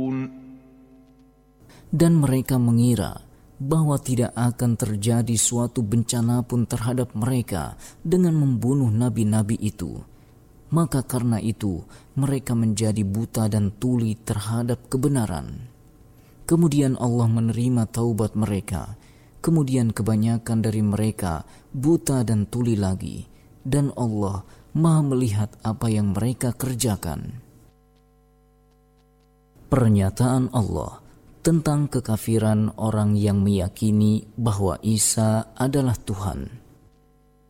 Dan mereka mengira bahwa tidak akan terjadi suatu bencana pun terhadap mereka dengan membunuh nabi-nabi itu. Maka karena itu mereka menjadi buta dan tuli terhadap kebenaran. Kemudian Allah menerima taubat mereka. Kemudian kebanyakan dari mereka buta dan tuli lagi. Dan Allah Maha melihat apa yang mereka kerjakan. Pernyataan Allah tentang kekafiran orang yang meyakini bahwa Isa adalah Tuhan.